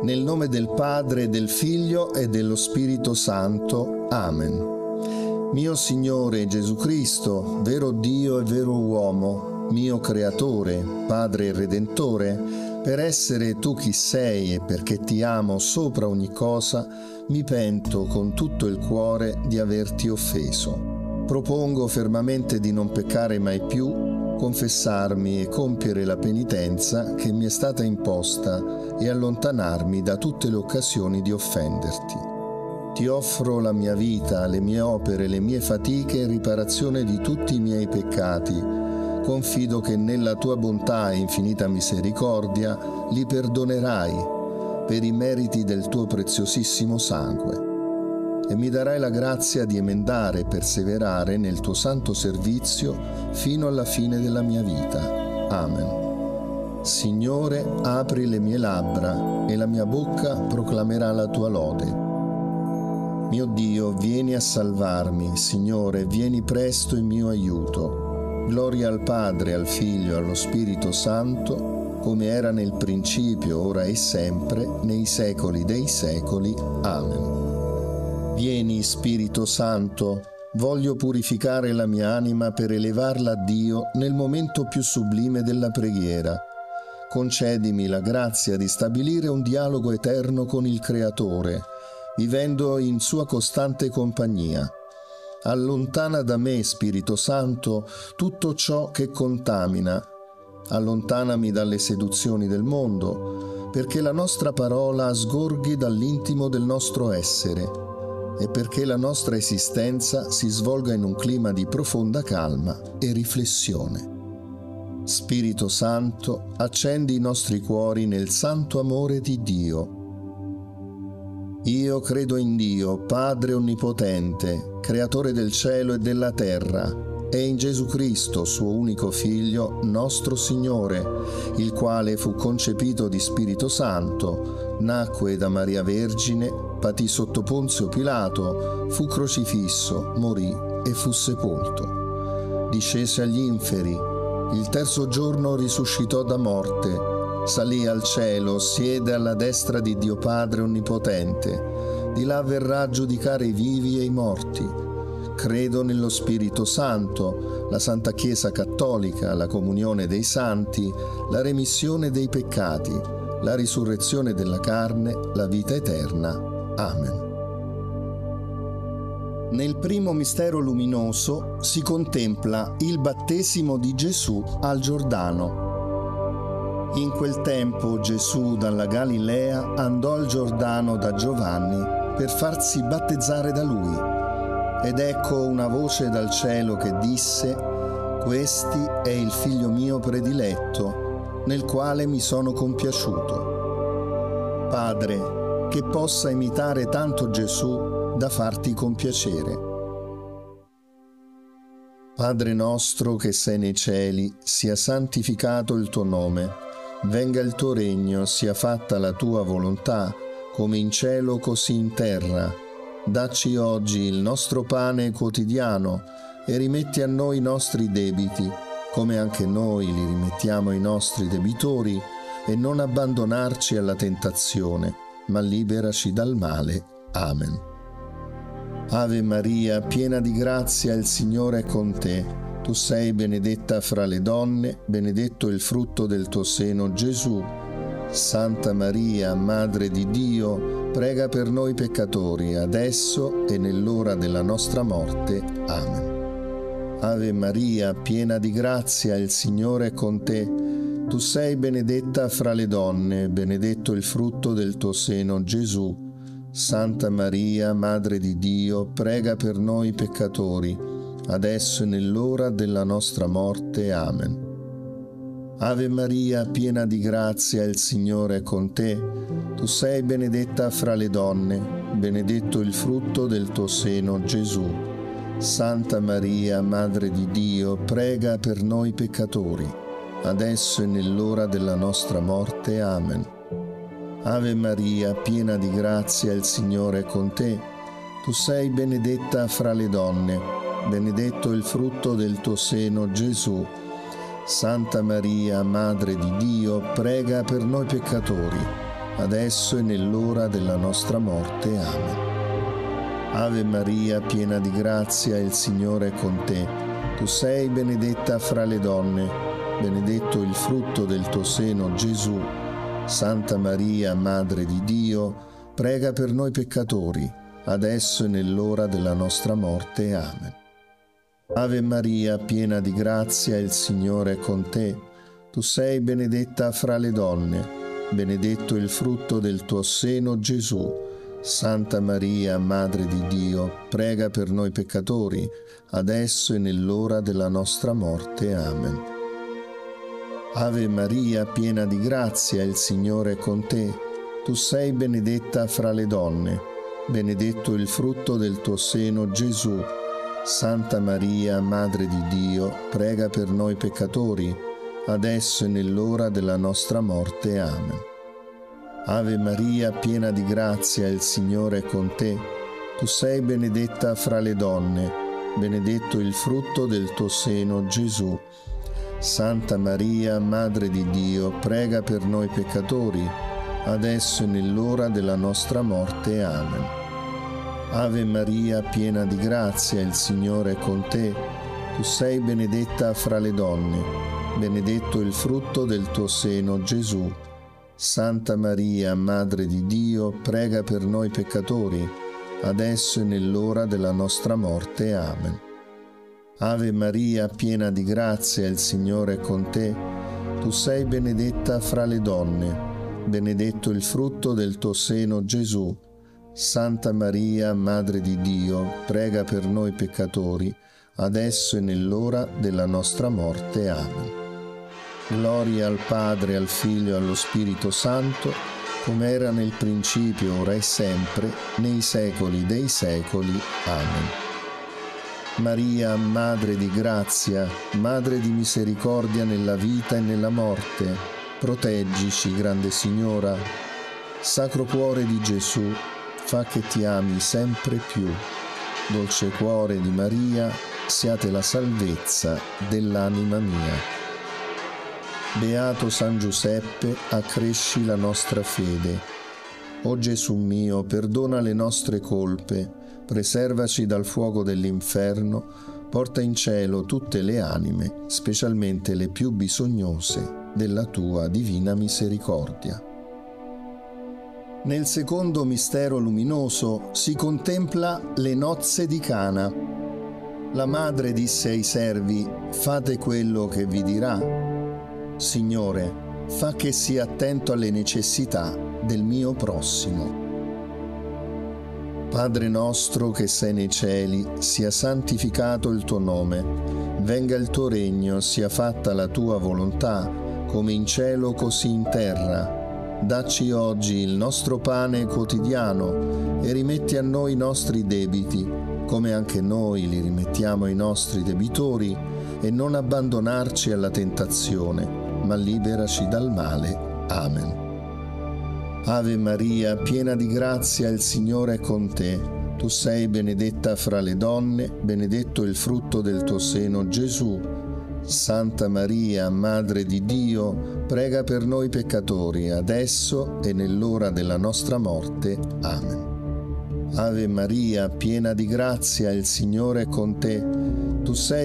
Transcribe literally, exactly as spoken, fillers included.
Nel nome del Padre, del Figlio e dello Spirito Santo. Amen. Mio Signore Gesù Cristo, vero Dio e vero uomo, mio Creatore, Padre e Redentore, per essere tu chi sei e perché ti amo sopra ogni cosa, mi pento con tutto il cuore di averti offeso. Propongo fermamente di non peccare mai più, confessarmi e compiere la penitenza che mi è stata imposta e allontanarmi da tutte le occasioni di offenderti. Ti offro la mia vita, le mie opere, le mie fatiche in riparazione di tutti i miei peccati. Confido che nella tua bontà e infinita misericordia li perdonerai per i meriti del tuo preziosissimo sangue e mi darai la grazia di emendare e perseverare nel tuo santo servizio fino alla fine della mia vita. Amen. Signore, apri le mie labbra e la mia bocca proclamerà la tua lode. Mio Dio, vieni a salvarmi. Signore, vieni presto in mio aiuto. Gloria al Padre, al Figlio e allo Spirito Santo, come era nel principio, ora e sempre, nei secoli dei secoli. Amen. Vieni, Spirito Santo, voglio purificare la mia anima per elevarla a Dio nel momento più sublime della preghiera. Concedimi la grazia di stabilire un dialogo eterno con il Creatore, vivendo in sua costante compagnia. Allontana da me, Spirito Santo, tutto ciò che contamina. Allontanami dalle seduzioni del mondo, perché la nostra parola sgorghi dall'intimo del nostro essere e perché la nostra esistenza si svolga in un clima di profonda calma e riflessione. Spirito Santo, accendi i nostri cuori nel santo amore di Dio. Io credo in Dio, Padre Onnipotente, Creatore del cielo e della terra, e in Gesù Cristo, suo unico Figlio, nostro Signore, il quale fu concepito di Spirito Santo, nacque da Maria Vergine, patì sotto Ponzio Pilato, fu crocifisso, morì e fu sepolto. Discese agli inferi, il terzo giorno risuscitò da morte, salì al cielo, siede alla destra di Dio Padre Onnipotente, di là verrà a giudicare i vivi e i morti. Credo nello Spirito Santo, la Santa Chiesa Cattolica, la comunione dei santi, la remissione dei peccati, la risurrezione della carne, la vita eterna. Amen. Nel primo mistero luminoso si contempla il battesimo di Gesù al Giordano. In quel tempo Gesù dalla Galilea andò al Giordano da Giovanni per farsi battezzare da lui. Ed ecco una voce dal cielo che disse: «Questi è il Figlio mio prediletto, nel quale mi sono compiaciuto». Padre, che possa imitare tanto Gesù da farti compiacere. Padre nostro che sei nei cieli, sia santificato il tuo nome, venga il tuo regno, sia fatta la tua volontà, come in cielo così in terra. Dacci oggi il nostro pane quotidiano e rimetti a noi i nostri debiti, come anche noi li rimettiamo ai nostri debitori, e non abbandonarci alla tentazione, ma liberaci dal male. Amen. Ave Maria, piena di grazia, il Signore è con te. Tu sei benedetta fra le donne, benedetto il frutto del tuo seno, Gesù. Santa Maria, Madre di Dio, prega per noi peccatori, adesso e nell'ora della nostra morte. Amen. Ave Maria, piena di grazia, il Signore è con te. Tu sei benedetta fra le donne, benedetto il frutto del tuo seno, Gesù. Santa Maria, Madre di Dio, prega per noi peccatori, adesso e nell'ora della nostra morte. Amen. Ave Maria, piena di grazia, il Signore è con te. Tu sei benedetta fra le donne, benedetto il frutto del tuo seno, Gesù. Santa Maria, Madre di Dio, prega per noi peccatori, adesso e nell'ora della nostra morte. Amen. Ave Maria, piena di grazia, il Signore è con te. Tu sei benedetta fra le donne, benedetto il frutto del tuo seno, Gesù. Santa Maria, Madre di Dio, prega per noi peccatori, adesso e nell'ora della nostra morte. Amen. Ave Maria, piena di grazia, il Signore è con te. Tu sei benedetta fra le donne, benedetto il frutto del tuo seno, Gesù. Santa Maria, Madre di Dio, prega per noi peccatori, adesso e nell'ora della nostra morte. Amen. Ave Maria, piena di grazia, il Signore è con te. Tu sei benedetta fra le donne, benedetto il frutto del tuo seno, Gesù. Santa Maria, Madre di Dio, prega per noi peccatori, adesso e nell'ora della nostra morte. Amen. Ave Maria, piena di grazia, il Signore è con te. Tu sei benedetta fra le donne, benedetto il frutto del tuo seno, Gesù. Santa Maria, Madre di Dio, prega per noi peccatori, adesso e nell'ora della nostra morte. Amen. Ave Maria, piena di grazia, il Signore è con te. Tu sei benedetta fra le donne, benedetto il frutto del tuo seno, Gesù. Santa Maria, Madre di Dio, prega per noi peccatori, adesso e nell'ora della nostra morte. Amen. Ave Maria, piena di grazia, il Signore è con te. Tu sei benedetta fra le donne, benedetto il frutto del tuo seno, Gesù. Santa Maria, Madre di Dio, prega per noi peccatori, adesso e nell'ora della nostra morte. Amen. Ave Maria, piena di grazia, il Signore è con te. Tu sei benedetta fra le donne, benedetto il frutto del tuo seno, Gesù. Santa Maria, Madre di Dio, prega per noi peccatori, adesso e nell'ora della nostra morte. Amen. Gloria al Padre, al Figlio e allo Spirito Santo, come era nel principio, ora e sempre, nei secoli dei secoli. Amen. Maria, Madre di grazia, Madre di misericordia nella vita e nella morte, proteggici, grande Signora. Sacro Cuore di Gesù, fa che ti ami sempre più. Dolce Cuore di Maria, siate la salvezza dell'anima mia. Beato San Giuseppe, accresci la nostra fede. O Gesù mio, perdona le nostre colpe, preservaci dal fuoco dell'inferno, porta in cielo tutte le anime, specialmente le più bisognose della tua divina misericordia. Nel secondo mistero luminoso si contempla le nozze di Cana. La madre disse ai servi: fate quello che vi dirà. Signore, fa che sia attento alle necessità del mio prossimo. Padre nostro che sei nei cieli, sia santificato il tuo nome. Venga il tuo regno, sia fatta la tua volontà, come in cielo così in terra. Dacci oggi il nostro pane quotidiano e rimetti a noi i nostri debiti, come anche noi li rimettiamo ai nostri debitori, e non abbandonarci alla tentazione, ma liberaci dal male. Amen. Ave Maria, piena di grazia, il Signore è con te. Tu sei benedetta fra le donne, benedetto il frutto del tuo seno, Gesù. Santa Maria, Madre di Dio, prega per noi peccatori, adesso e nell'ora della nostra morte. Amen. Ave Maria, piena di grazia, il Signore è con te. Tu sei